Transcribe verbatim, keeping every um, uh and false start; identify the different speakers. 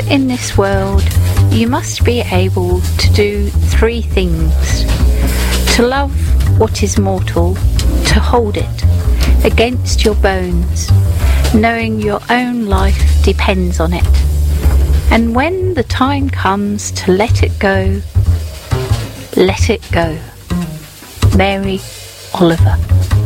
Speaker 1: in this world, you must be able to do three things. To love what is mortal, to hold it against your bones, knowing your own life depends on it. And when the time comes to let it go, let it go. Mary Oliver.